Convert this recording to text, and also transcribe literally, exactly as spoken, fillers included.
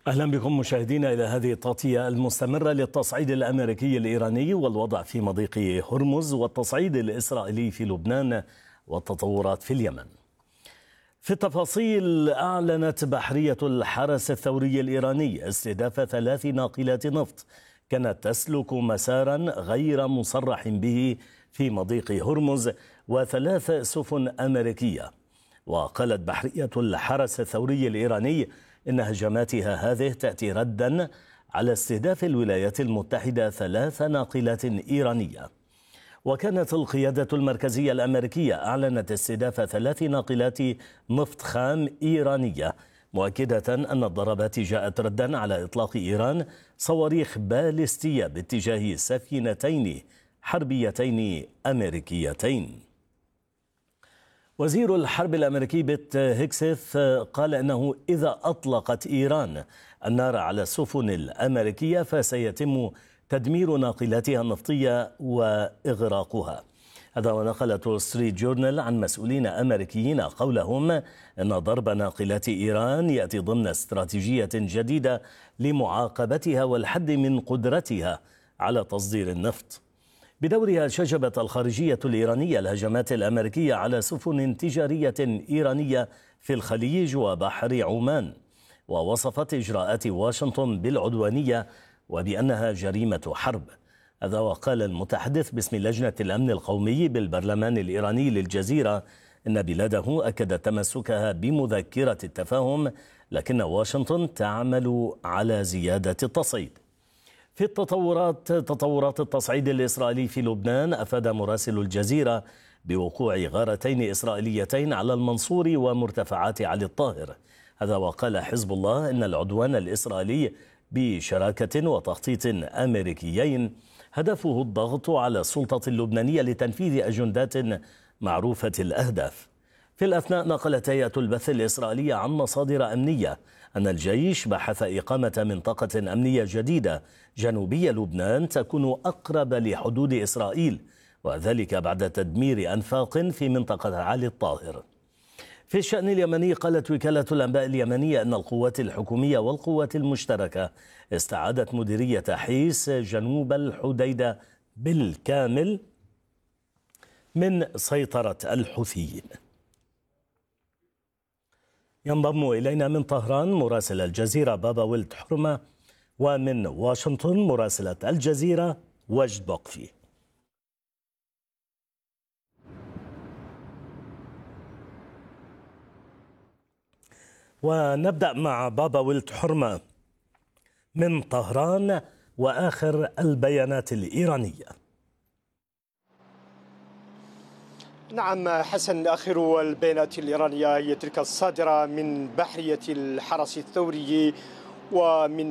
أهلا بكم مشاهدينا إلى هذه التغطية المستمرة للتصعيد الأمريكي الإيراني والوضع في مضيق هرمز والتصعيد الإسرائيلي في لبنان والتطورات في اليمن. في التفاصيل، أعلنت بحرية الحرس الثوري الإيراني استهداف ثلاث ناقلات نفط كانت تسلك مسارا غير مصرح به في مضيق هرمز وثلاث سفن أمريكية. وقالت بحرية الحرس الثوري الإيراني إن هجماتها هذه تأتي ردا على استهداف الولايات المتحدة ثلاث ناقلات إيرانية. وكانت القيادة المركزية الأمريكية أعلنت استهداف ثلاث ناقلات نفط خام إيرانية، مؤكدة أن الضربات جاءت ردا على إطلاق إيران صواريخ باليستية باتجاه سفينتين حربيتين أمريكيتين. وزير الحرب الأمريكي بيت هيكسث قال أنه إذا أطلقت إيران النار على السفن الأمريكية فسيتم تدمير ناقلاتها النفطية وإغراقها. هذا ونقلت وول ستريت جورنال عن مسؤولين أمريكيين قولهم أن ضرب ناقلات إيران يأتي ضمن استراتيجية جديدة لمعاقبتها والحد من قدرتها على تصدير النفط. بدورها شجبت الخارجية الإيرانية الهجمات الأمريكية على سفن تجارية إيرانية في الخليج وبحر عمان، ووصفت إجراءات واشنطن بالعدوانية وبأنها جريمة حرب. هذا وقال المتحدث باسم لجنة الأمن القومي بالبرلمان الإيراني للجزيرة إن بلاده أكدت تمسكها بمذكرة التفاهم، لكن واشنطن تعمل على زيادة التصعيد. في التطورات تطورات التصعيد الإسرائيلي في لبنان، أفاد مراسل الجزيرة بوقوع غارتين إسرائيليتين على المنصور ومرتفعات علي الطاهر. هذا وقال حزب الله إن العدوان الإسرائيلي بشراكة وتخطيط أمريكيين هدفه الضغط على السلطة اللبنانية لتنفيذ أجندات معروفة الأهداف. في الأثناء، نقلت هيئة البث الإسرائيلية عن مصادر أمنية أن الجيش بحث إقامة منطقة أمنية جديدة جنوبي لبنان تكون أقرب لحدود إسرائيل، وذلك بعد تدمير أنفاق في منطقة علي الطاهر. في الشأن اليمني، قالت وكالة الأنباء اليمنية أن القوات الحكومية والقوات المشتركة استعادت مديرية حيس جنوب الحديدة بالكامل من سيطرة الحوثيين. ينضم إلينا من طهران مراسل الجزيرة بابا ولد حرمة، ومن واشنطن مراسلة الجزيرة وجد بقفي. ونبدأ مع بابا ولد حرمة من طهران وآخر البيانات الإيرانية. نعم حسن، آخر البيانات الإيرانية هي تلك الصادرة من بحرية الحرس الثوري ومن